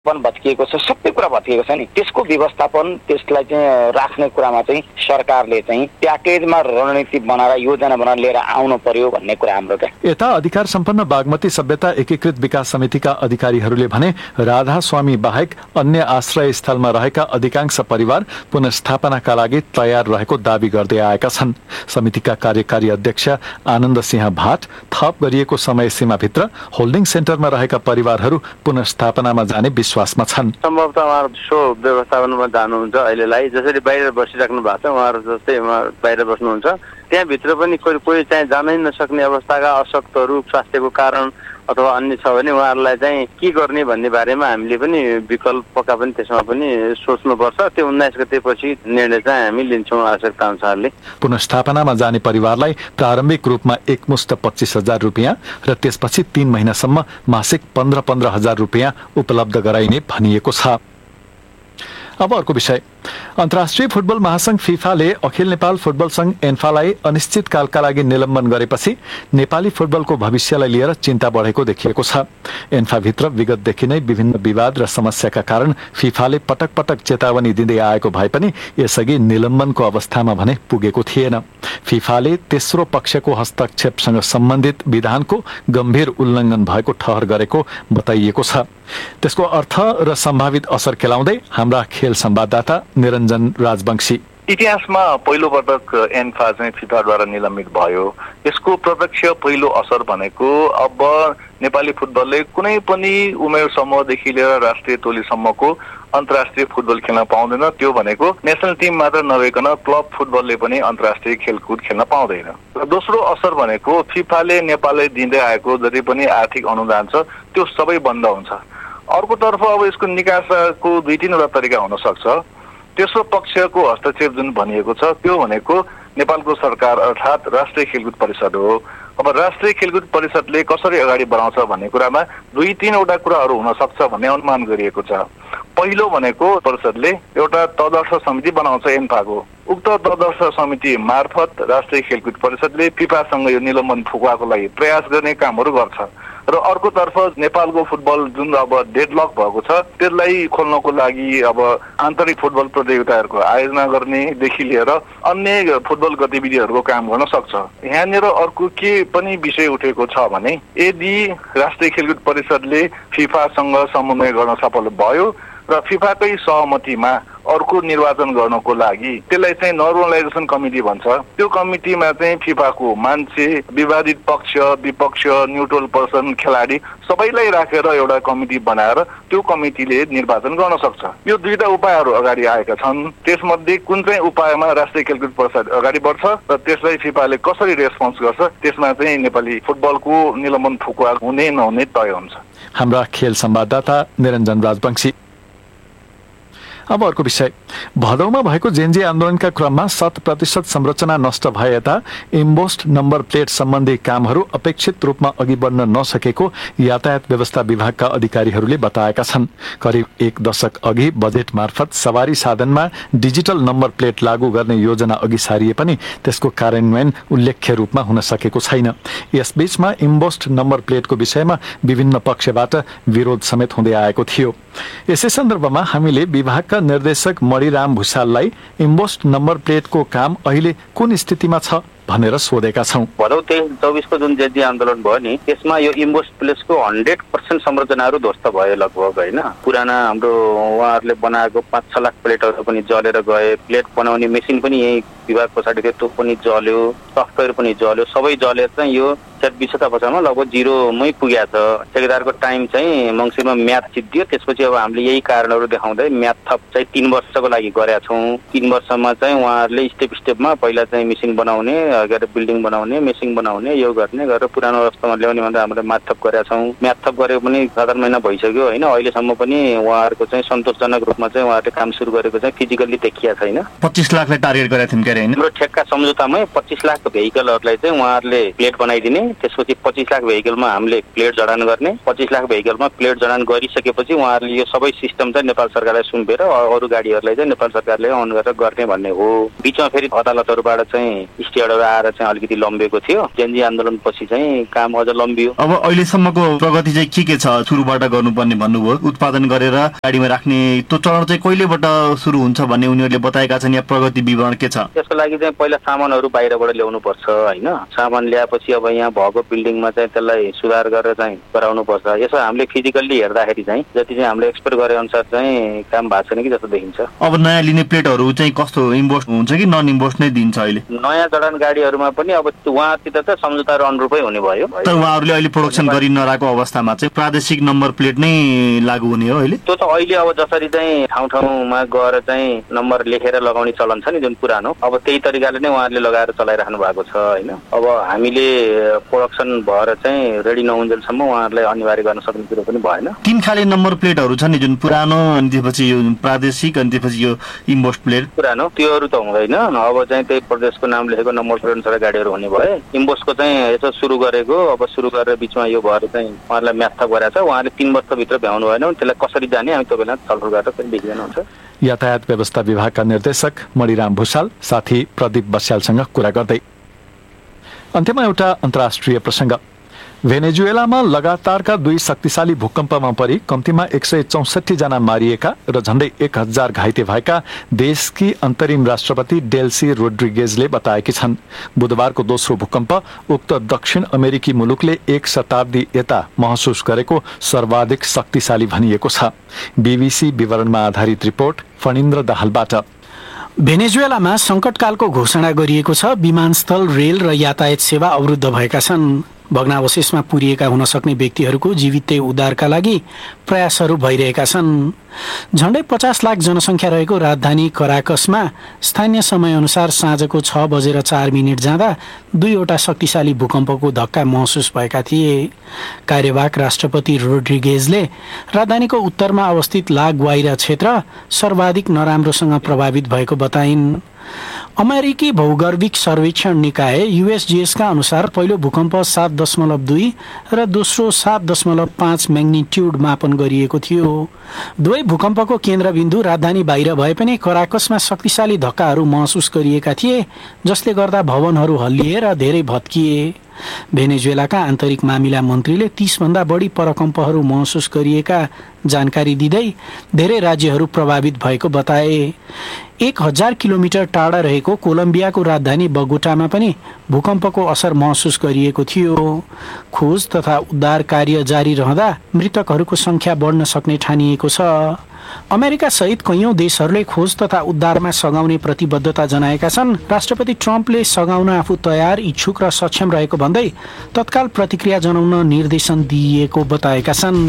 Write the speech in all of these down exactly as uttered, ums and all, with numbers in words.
भत्किएको छ, सबै कुरा भत्किएको छ नि। त्यसको व्यवस्थापन त्यसलाई चाहिँ राख्ने कुरामा चाहिँ सरकारले चाहिँ प्याकेजमा रणनीति बनाएर योजना बनाएर लिएर आउनु पर्यो भन्ने कुरा हाम्रो क्या। यता अधिकार सम्पन्न बागमती सभ्यता एकीकृत विकास समितिका अधिकारीहरूले भने राधा स्वामी बाहेक अन्य आश्रय स्थलमा रहेका अधिकांश परिवार पुनर्स्थापनाका लागि तयार रहेको दावी गर्दै आएका छन्। समितिका कार्यकारी अध्यक्ष आनन्द सिंह भाट थप गरिएको समय सीमाभित्र होल्डिङ सेन्टरमा रहेका परिवारहरू पुनर्स्थापनामा जाने विश्वासमा छन्। सम्भवतः उहाँहरू सो व्यवस्थापनमा जानुहुन्छ। अहिलेलाई जसरी बाहिर बसिराख्नु भएको छ, उहाँहरू जस्तै उहाँ बाहिर बस्नुहुन्छ, त्यहाँभित्र पनि कोही कोही चाहिँ जानै नसक्ने अवस्थाका अशक्तहरू स्वास्थ्यको कारण अथवा अन्य छ भने उहाँहरूलाई चाहिँ के गर्ने भन्ने बारेमा हामीले पनि विकल्पका पनि त्यसमा पनि सोच्नुपर्छ। त्यो उन्नाइस गतेपछि निर्णय चाहिँ हामी लिन्छौँ आवश्यकता अनुसारले। पुनर्स्थापनामा जाने परिवारलाई प्रारम्भिक रूपमा एकमुष्ट पच्चिस हजार रुपियाँ र त्यसपछि तीन महिनासम्म मासिक पन्ध्र पन्ध्र हजार रुपियाँ उपलब्ध गराइने भनिएको छ। अब अर्को विषय, अन्तर्राष्ट्रिय फुटबल महासंघ फिफाले अखिल नेपाल फुटबल संघ एन्फालाई अनिश्चितकालका लागि निलम्बन गरेपछि नेपाली फुटबलको भविष्यलाई लिएर चिन्ता बढेको देखिएको छ। एन्फाभित्र विगतदेखि नै विभिन्न विवाद र समस्याका कारण फिफाले पटक पटक चेतावनी दिँदै आएको भए पनि यसअघि निलम्बनको अवस्थामा भने पुगेको थिएन। फिफाले तेस्रो पक्षको हस्तक्षेपसँग सम्बन्धित विधानको गम्भीर उल्लङ्घन भएको ठहर गरेको बताइएको छ। त्यसको अर्थ र सम्भावित असर केलाउँदै हाम्रा खेल संवाददाता निरञ्जन राजवंशी, इतिहासमा पहिलो पटक एन्फा चाहिँ फिफाद्वारा निलम्बित भयो। यसको प्रत्यक्ष पहिलो असर भनेको अब नेपाली फुटबलले कुनै पनि उमेर समूहदेखि लिएर राष्ट्रिय टोलीसम्मको अन्तर्राष्ट्रिय फुटबल खेल्न पाउँदैन। त्यो भनेको नेसनल टिम मात्र नभइकन क्लब फुटबलले पनि अन्तर्राष्ट्रिय खेलकुद खेल्न पाउँदैन। र दोस्रो असर भनेको फिफाले नेपाललाई दिँदै आएको जति पनि आर्थिक अनुदान छ त्यो सबै बन्द हुन्छ। अर्कोतर्फ अब यसको निकासको दुई तीनवटा तरिका हुन सक्छ। तेस्रो पक्षको हस्तक्षेप जुन भनिएको छ त्यो भनेको नेपालको सरकार अर्थात् राष्ट्रिय खेलकुद परिषद हो। अब राष्ट्रिय खेलकुद परिषदले कसरी अगाडि बढाउँछ भन्ने कुरामा दुई तीनवटा कुराहरू हुन सक्छ भन्ने अनुमान गरिएको छ। पहिलो भनेको परिषदले एउटा तदर्थ समिति बनाउँछ एन्फाको। उक्त तदर्थ समिति मार्फत राष्ट्रिय खेलकुद परिषदले फिफासँग यो निलम्बन फुकाउनको लागि प्रयास गर्ने कामहरू गर्छ। र अर्कोतर्फ नेपालको फुटबल जुन अब डेडलक भएको छ त्यसलाई खोल्नको लागि अब आन्तरिक फुटबल प्रतियोगिताहरूको आयोजना गर्नेदेखि लिएर अन्य फुटबल गतिविधिहरूको काम गर्न सक्छ। यहाँनिर अर्को के पनि विषय उठेको छ भने यदि राष्ट्रिय खेलकुद परिषदले फिफासँग समन्वय गर्न सफल भयो र फिफाकै सहमतिमा अर्को निर्वाचन गर्नको लागि त्यसलाई चाहिँ नर्मलाइजेसन कमिटी भन्छ। त्यो कमिटीमा चाहिँ फिफाको मान्छे, विवादित पक्ष, विपक्ष, न्युट्रल पर्सन, खेलाडी सबैलाई राखेर एउटा कमिटी बनाएर त्यो कमिटीले निर्वाचन गर्न सक्छ। यो दुईटा उपायहरू अगाडि आएका छन्। त्यसमध्ये कुन चाहिँ उपायमा राष्ट्रिय खेलकुद परिषद अगाडि बढ्छ र त्यसलाई फिफाले कसरी रेस्पोन्स गर्छ त्यसमा चाहिँ नेपाली फुटबलको निलम्बन फुकुवा हुने नहुने तय हुन्छ। हाम्रा खेल संवाददाता निरञ्जन राजवंशी। अब अर्को विषय, भदौमा भएको जेएनजी आन्दोलनका क्रममा शत प्रतिशत संरचना नष्ट भए यता इम्बोस्ड नम्बर प्लेट सम्बन्धी कामहरू अपेक्षित रूपमा अघि बढ्न नसकेको यातायात व्यवस्था विभागका अधिकारीहरूले बताएका छन्। करिब एक दशक अघि बजेट मार्फत सवारी साधनमा डिजिटल नम्बर प्लेट लागू गर्ने योजना अघि सारिए पनि त्यसको कार्यान्वयन उल्लेख्य रूपमा हुन सकेको छैन। यसबीचमा इम्बोस्ड नम्बर प्लेटको विषयमा विभिन्न पक्षबाट विरोध समेत हुँदै आएको थियो। यसै सन्दर्भमा हामीले विभागका निर्देशक मणिराम भुषाललाई इम्बोस्ड नम्बर प्लेटको काम अहिले कुन स्थितिमा छ भनेर सोधेका छौं। भदौ तेइस चौबिसको जुन जेएनजी आन्दोलन भयो नि त्यसमा यो इम्बोस्ड प्लेटको हन्ड्रेड पर्सेन्ट संरचनाहरू ध्वस्त भयो लगभग होइन। पुराना हाम्रो उहाँहरूले बनाएको पाँच छ लाख प्लेटहरू पनि जलेर गए। प्लेट बनाउने मेसिन पनि यही विभाग पछाडि थियो, त्यो पनि जल्यो। सफ्टवेयर पनि जल्यो। सबै जलेर चाहिँ यो बिस वर्षमा लगभग जिरोमै पुगेको छ। ठेकेदारको टाइम चाहिँ मङ्सिरमा म्याद सिद्धियो। त्यसपछि अब हामीले यही कारणहरू देखाउँदै म्याद थप चाहिँ तीन वर्षको लागि गरेका छौँ। तीन वर्षमा चाहिँ उहाँहरूले स्टेप स्टेपमा पहिला चाहिँ मेसिन बनाउने, गरेर बिल्डिङ बनाउने, मेसिन बनाउने, यो गर्ने गरेर पुरानो अवस्थामा ल्याउने भनेर हामीले म्याद थप गरेका छौँ। म्याद थप गरेको पनि सात आठ महिना भइसक्यो होइन। अहिलेसम्म पनि उहाँहरूको चाहिँ सन्तोषजनक रूपमा चाहिँ उहाँहरूले काम सुरु गरेको चाहिँ फिजिकल्ली देखिया छैन। पच्चिस लाखलाई टार्गेट गरेका थियौँ के हाम्रो ठेक्का सम्झौतामै पच्चिस लाख भेहिकलहरूलाई चाहिँ उहाँहरूले प्लेट बनाइदिने, त्यसपछि पच्चिस लाख भेहिकलमा हामीले प्लेट जडान गर्ने, पच्चिस लाख भेहिकलमा प्लेट जडान गरिसकेपछि उहाँहरूले यो सबै सिस्टम चाहिँ नेपाल सरकारलाई सुम्पेर अरू गाडीहरूलाई चाहिँ नेपाल सरकारले अन गरेर गर्ने भन्ने हो। बिचमा फेरि अदालतहरूबाट चाहिँ स्टेहरू आएर चाहिँ अलिकति लम्बिएको थियो। जेनजी आन्दोलनपछि चाहिँ काम अझ लम्बियो। अब अहिलेसम्मको प्रगति चाहिँ के के छ? सुरुबाट गर्नुपर्ने भन्नुभयो, उत्पादन गरेर गाडीमा राख्ने त्यो चरण चाहिँ कहिलेबाट सुरु हुन्छ भन्ने उनीहरूले बताएका छन्, या प्रगति विवरण के छ? त्यसको लागि चाहिँ पहिला सामानहरू बाहिरबाट ल्याउनु पर्छ होइन। सामान ल्याएपछि अब यहाँ भएको बिल्डिङमा चाहिँ त्यसलाई सुधार गरेर चाहिँ गराउनु पर्छ। यसो हामीले फिजिकल्ली हेर्दाखेरि चाहिँ जति चाहिँ हामीले एक्सपेक्ट गरे अनुसार चाहिँ काम भएको छैन कि जस्तो देखिन्छ। अब नयाँ लिने प्लेटहरू चाहिँ कस्तो इम्पोस्ट हुन्छ कि नन इम्पोस्ट नै दिन्छ अहिले? नयाँ जडान गाडीहरूमा पनि अब उहाँसित त सम्झौताहरू अनुरूपै हुने भयो। तर उहाँहरूले अहिले प्रोडक्सन गरि नरहेको अवस्थामा चाहिँ प्रादेशिक नम्बर प्लेट नै लागू हुने हो अहिले? त्यो त अहिले अब जसरी चाहिँ ठाउँ ठाउँमा गएर चाहिँ नम्बर लेखेर लगाउने चलन छ नि जुन पुरानो, अब त्यही तरिकाले नै उहाँहरूले लगाएर चलाइराख्नु भएको छ होइन। अब हामीले प्रोडक्सन भएर चाहिँ रेडी नहुन्जेलसम्म उहाँहरूलाई अनिवार्य गर्न सक्ने कुरो पनि भएन। तीन खाले नम्बर प्लेटहरू छ नि, जुन पुरानो अनि त्यसपछि यो प्रादेशिक अनि त्यसपछि यो इम्पोस्ट प्लेट। पुरानो त्योहरू त हुँदैन। अब चाहिँ त्यही प्रदेशको नाम लेखेको नम्बर प्लेट अनुसार गाडीहरू हुने भए इम्पोस्टको चाहिँ यसो सुरु गरेको, अब सुरु गरेर बिचमा यो भएर चाहिँ उहाँहरूलाई म्याथ गराएको छ। उहाँले तीन वर्षभित्र भ्याउनु भएन भने त्यसलाई कसरी जाने हामी तपाईँलाई छलफल गरेर फेरि देखिदिनुहुन्छ। यातायात व्यवस्था विभागका निर्देशक मणिराम भूषाल साथी प्रदीप बस्यालसँग कुरा गर्दै। अन्त्यमा एउटा अन्तर्राष्ट्रिय प्रसङ्ग। भेनेजुएलामा लगातारका दुई शक्तिशाली भूकम्पमा परि कम्तीमा एक सय चौसठी जना मारिएका र झण्डै एक हजार घाइते भएका देशकी अन्तरिम राष्ट्रपति डेल्सी रोड्रिगेजले बताएकी छन्। बुधबारको दोस्रो भूकम्प उक्त दक्षिण अमेरिकी मुलुकले एक शताब्दी यता महसुस गरेको सर्वाधिक शक्तिशाली भनिएको छ। बीबीसी विवरणमा आधारित रिपोर्ट फणिन्द्र दाहालबाट। भेनेजुएलामा संकटकालको घोषणा गरिएको छ। विमानस्थल, रेल र यातायात सेवा अवरुद्ध भएका छन्। भग्नावशेषमा पुरिएका हुन सक्ने व्यक्तिहरूको जीवित उद्धारका लागि प्रयासहरू भइरहेका छन्। झण्डै पचास लाख जनसङ्ख्या रहेको राजधानी कराकसमा स्थानीय समयअनुसार साँझको छ बजेर चार मिनट जाँदा दुईवटा शक्तिशाली भूकम्पको धक्का महसुस भएका थिए। कार्यवाहक राष्ट्रपति रोड्रिगेजले राजधानीको उत्तरमा अवस्थित ला ग्वाइरा क्षेत्र सर्वाधिक नराम्रोसँग प्रभावित भएको बताइन्। अमेरिकी भौगर्भिक सर्वेक्षण निकाय युएसजीएसका अनुसार पहिलो भूकम्प सात दशमलव दुई र दोस्रो सात दशमलव पाँच म्याग्निट्युड मापन गरिएको थियो। दुवै भूकम्पको केन्द्रबिन्दु राजधानी बाहिर भए पनि कराकसमा शक्तिशाली धक्काहरू महसुस गरिएका थिए, जसले गर्दा भवनहरू हल्लिए र धेरै भत्किए। भेनेजुएलाका आन्तरिक मामिला मन्त्रीले तीस भन्दा बढी परकम्पहरू महसुस गरिएका जानकारी दिँदै धेरै राज्यहरू प्रभावित भएको बताए। एक हजार किलोमिटर टाढा रहेको कोलम्बियाको राजधानी बगोटामा पनि भूकम्पको असर महसुस गरिएको थियो। खोज तथा उद्धार कार्य जारी रहँदा मृतकहरूको संख्या बढ्न सक्ने ठानिएको छ। अमेरिका सहित कैयौं देशहरूले खोज तथा उद्धारमा सघाउने प्रतिबद्धता जनाएका छन्। राष्ट्रपति ट्रम्पले सघाउन आफू तयार, इच्छुक र सक्षम रहेको भन्दै तत्काल प्रतिक्रिया जनाउन निर्देशन दिइएको बताएका छन्।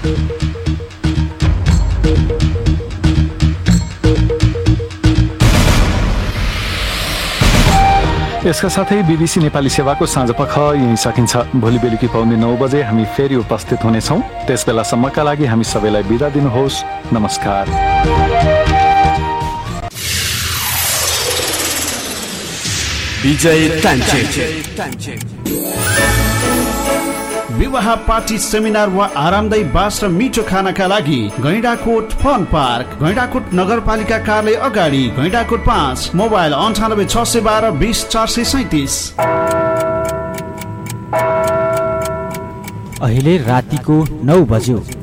यसका साथै बीबीसी नेपाली सेवाको साँझपख यही सकिन्छ। भोलि बेलुकी पाउने नौ बजे हामी फेरि उपस्थित हुनेछौँ। त्यस बेलासम्मका लागि हामी सबैलाई बिदा दिनुहोस्। नमस्कार। विजय तान्छे विवाह, पार्टी, सेमिनार वा आरामदायी बास र मिठो खानाका लागि गैंडाकोट फन पार्क, गैंडाकोट नगरपालिका कार्यालय अगाडि, गैंडाकोट पाँच, मोबाइल अन्ठानब्बे छ सय बाह्र बिस चार सय सैतिस। अहिले रातिको नौ बज्यो।